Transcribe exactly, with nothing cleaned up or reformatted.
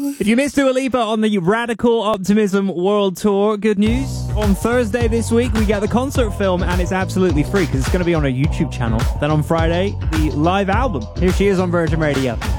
If you missed Dua Lipa on the Radical Optimism World Tour, good news. On Thursday this week, we get the concert film, and it's absolutely free because it's going to be on our YouTube channel. Then on Friday, the live album. Here she is on Virgin Radio.